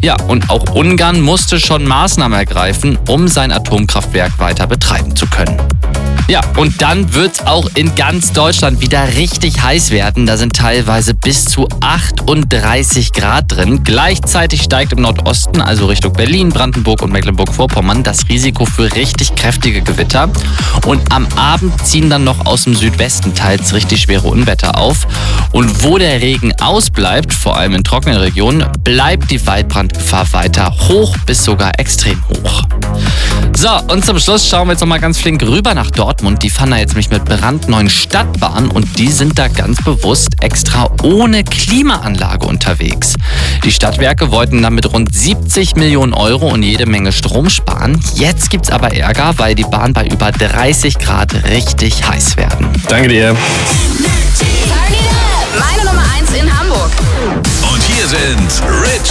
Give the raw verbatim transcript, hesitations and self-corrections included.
Ja, und auch Ungarn musste schon Maßnahmen ergreifen, um sein Atomkraftwerk weiter betreiben zu können. Ja, und dann wird es auch in ganz Deutschland wieder richtig heiß werden. Da sind teilweise bis zu achtunddreißig Grad drin. Gleichzeitig steigt im Nordosten, also Richtung Berlin, Brandenburg und Mecklenburg-Vorpommern, das Risiko für richtig kräftige Gewitter. Und am Abend ziehen dann noch aus dem Südwesten teils richtig schwere Unwetter auf. Und wo der Regen ausbleibt, vor allem in trockenen Regionen, bleibt die Waldbrandgefahr weiter hoch bis sogar extrem hoch. So, und zum Schluss schauen wir jetzt nochmal ganz flink rüber nach Dortmund. Die fahren da jetzt nämlich mit brandneuen Stadtbahnen und die sind da ganz bewusst extra ohne Klimaanlage unterwegs. Die Stadtwerke wollten damit rund siebzig Millionen Euro und jede Menge Strom sparen. Jetzt gibt's aber Ärger, weil die Bahnen bei über dreißig Grad richtig heiß werden. Danke dir. Meine Nummer eins in Hamburg. Und hier sind Rich